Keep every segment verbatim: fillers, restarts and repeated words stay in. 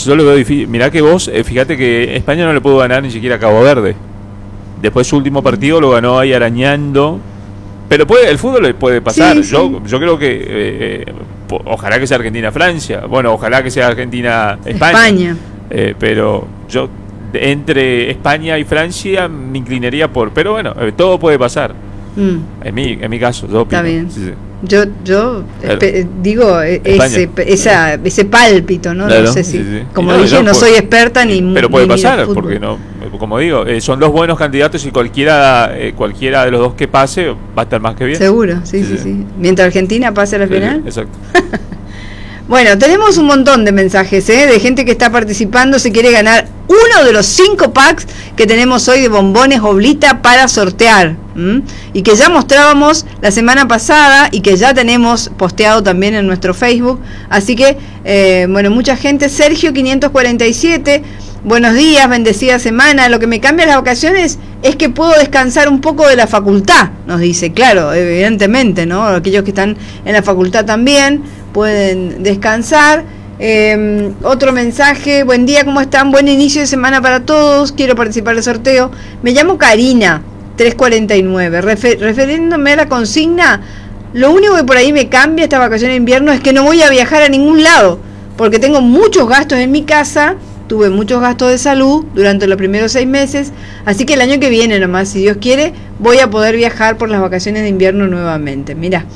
yo lo veo difícil. Mirá que vos, eh, fíjate que España no le pudo ganar ni siquiera a Cabo Verde. Después su último partido lo ganó ahí arañando. Pero puede, el fútbol le puede pasar. Sí, yo sí. yo creo que eh, po- ojalá que sea Argentina-Francia. Bueno, ojalá que sea Argentina-España. España. Eh, pero yo de- entre España y Francia me inclinaría por. Pero bueno, eh, todo puede pasar. Mm, En mi, en mi caso, yo opino. está bien. Sí, sí. Yo, yo Claro. espe- digo eh, España. ese, esa, ese pálpito, ¿no? Claro, No sé si, sí, sí. como Y no, dije, no, no pues- soy experta ni Pero puede ni miro pasar, fútbol. porque no, como digo, eh, son dos buenos candidatos y cualquiera eh, cualquiera de los dos que pase va a estar más que bien. Seguro, sí, sí, Sí, sí, sí. Mientras Argentina pase a la Sí, final. sí, exacto. Bueno, tenemos un montón de mensajes, ¿eh? De gente que está participando, se quiere ganar uno de los cinco packs que tenemos hoy de bombones Oblita para sortear, ¿m? Y que ya mostrábamos la semana pasada y que ya tenemos posteado también en nuestro Facebook. Así que, eh, bueno, mucha gente. Sergio quinientos cuarenta y siete, buenos días, bendecida semana. Lo que me cambia las vacaciones es que puedo descansar un poco de la facultad, nos dice. Claro, evidentemente, ¿no? Aquellos que están en la facultad también pueden descansar. Eh, otro mensaje: buen día, ¿cómo están? Buen inicio de semana para todos, quiero participar del sorteo. Me llamo Karina, trescientos cuarenta y nueve. Refer- refiriéndome a la consigna, lo único que por ahí me cambia esta vacación de invierno es que no voy a viajar a ningún lado, porque tengo muchos gastos en mi casa, tuve muchos gastos de salud durante los primeros seis meses, así que el año que viene nomás, si Dios quiere, voy a poder viajar por las vacaciones de invierno nuevamente. Mirá.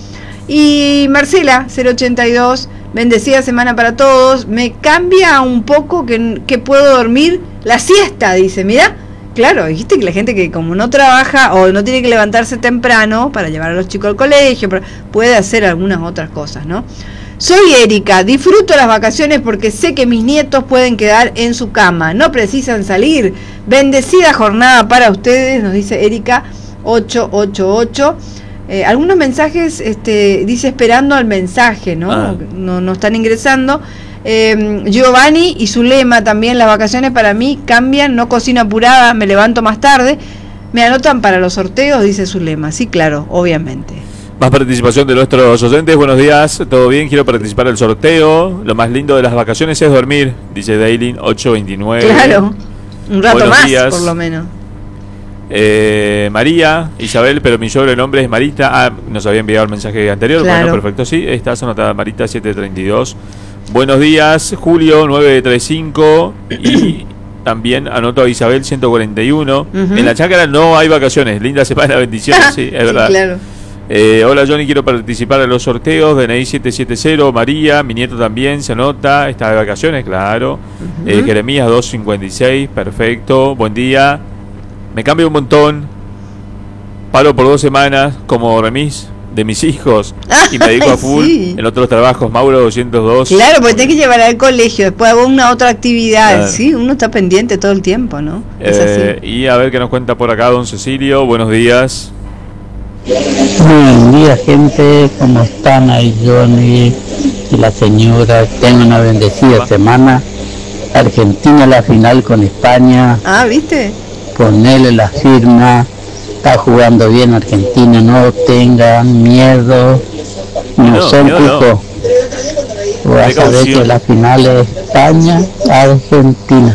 Y Marcela, cero ochenta y dos, bendecida semana para todos. Me cambia un poco que, que puedo dormir la siesta, dice. Mirá, claro, dijiste que la gente que como no trabaja o no tiene que levantarse temprano para llevar a los chicos al colegio, puede hacer algunas otras cosas, ¿no? Soy Erika, disfruto las vacaciones porque sé que mis nietos pueden quedar en su cama, no precisan salir. Bendecida jornada para ustedes, nos dice Erika ocho ocho ocho. Eh, algunos mensajes, este, dice esperando al mensaje, ¿no? Ah. No, no están ingresando. Eh, Giovanni y su lema también, las vacaciones para mí cambian, no cocino apurada, me levanto más tarde. Me anotan para los sorteos, dice su lema. Sí, claro, obviamente. Más participación de nuestros oyentes. Buenos días, ¿todo bien? Quiero participar del sorteo. Lo más lindo de las vacaciones es dormir, dice Dailin ocho veintinueve. Claro, un rato Buenos más, días. por lo menos. Eh, María, Isabel, pero mi sobrenombre es Marita. Ah, nos había enviado el mensaje anterior. Claro. Bueno, perfecto, sí. Estás anotada, Marita siete treinta y dos. Buenos días, Julio nueve treinta y cinco. Y también anoto a Isabel ciento cuarenta y uno. Uh-huh. En la Chácara no hay vacaciones. Linda semana, bendiciones. Sí, es verdad. Sí, claro. Eh, hola Johnny, quiero participar en los sorteos. D N I siete siete cero. María, mi nieto también se anota. Está de vacaciones, claro. Uh-huh. eh, Jeremías dos cincuenta y seis. Perfecto, buen día. Me cambio un montón. Paro por dos semanas como remis de mis hijos y me dedico a full Sí. en otros trabajos. Mauro doscientos dos. Claro, porque tenés que llevar al colegio, después hago una otra actividad. Claro. Sí, uno está pendiente todo el tiempo, ¿no? Es Eh, así. y a ver qué nos cuenta por acá don Cecilio. Buenos días. Buen día, gente, ¿cómo están? Ahí Johnny y la señora, tengan una bendecida semana. Argentina la final con España, Ah, ¿viste? ponele la firma, está jugando bien Argentina, no tengan miedo, no, No, son miedo no. pijos. Voy a saber Precaución. que la final es España-Argentina.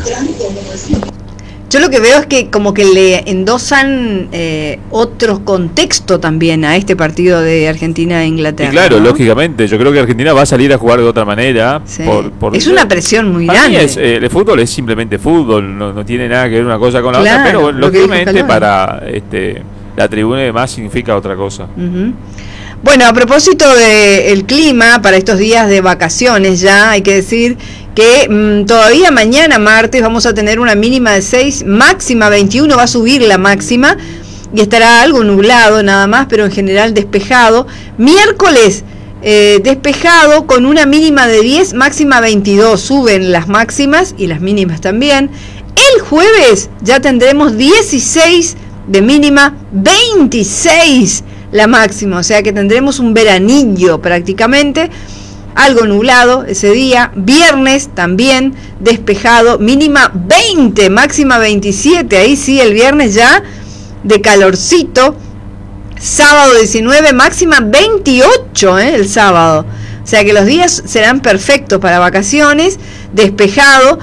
Yo lo que veo es que como que le endosan eh, otro contexto también a este partido de Argentina e Y Inglaterra. claro, ¿no? lógicamente, yo creo que Argentina va a salir a jugar de otra manera. Sí. Por, por- Es una presión muy Para mí grande. es, eh, el fútbol es simplemente fútbol, no, no tiene nada que ver una cosa con la Claro, otra, pero bueno, lo que dijo lógicamente Scaloni. para este, la tribuna y demás significa otra cosa. Ujú. Bueno, a propósito del clima, para estos días de vacaciones ya hay que decir que mmm, todavía mañana martes vamos a tener una mínima de seis, máxima veintiuno, va a subir la máxima y estará algo nublado nada más, pero en general despejado. Miércoles eh, despejado con una mínima de diez, máxima veintidós, suben las máximas y las mínimas también. El jueves ya tendremos dieciséis de mínima, veintiséis la máxima, o sea que tendremos un veranillo prácticamente, algo nublado ese día. Viernes también despejado, mínima veinte, máxima veintisiete, ahí sí el viernes ya de calorcito. Sábado diecinueve, máxima veintiocho, ¿eh? El sábado. O sea que los días serán perfectos para vacaciones, despejado.